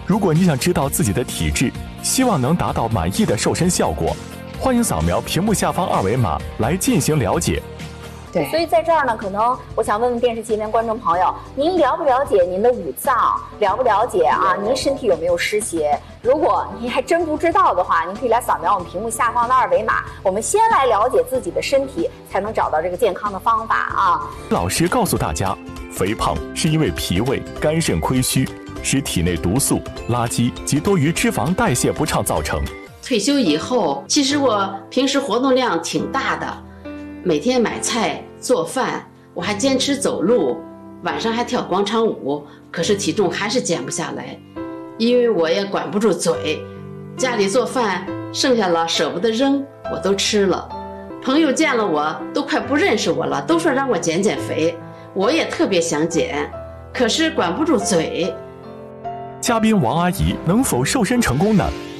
如果你想知道自己的体质，希望能达到满意的瘦身效果，欢迎扫描屏幕下方二维码来进行了解。 对， 所以在这儿呢，可能我想问问电视机前观众朋友，您了不了解您的五脏？了不了解啊？您身体有没有湿邪？如果您还真不知道的话，您可以来扫描我们屏幕下方的二维码。我们先来了解自己的身体，才能找到这个健康的方法啊。 老师告诉大家，肥胖是因为脾胃、肝肾亏虚，使体内毒素、垃圾及多余脂肪代谢不畅造成。 退休以后，其实我平时活动量挺大的，每天买菜做饭，我还坚持走路，晚上还跳广场舞，可是体重还是减不下来，因为我也管不住嘴，家里做饭剩下了舍不得扔，我都吃了。朋友见了我都快不认识我了，都说让我减减肥，我也特别想减，可是管不住嘴。 嘉宾王阿姨能否瘦身成功呢？